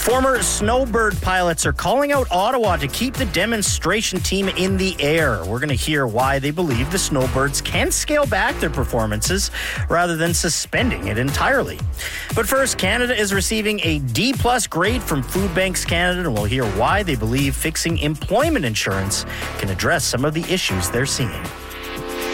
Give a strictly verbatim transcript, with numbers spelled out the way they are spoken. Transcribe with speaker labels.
Speaker 1: Former snowbird pilots are calling out Ottawa to keep the demonstration team in the air. We're going to hear why they believe the snowbirds can scale back their performances rather than suspending it entirely. But first, Canada is receiving a D-plus grade from Food Banks Canada, and we'll hear why they believe fixing employment insurance can address some of the issues they're seeing.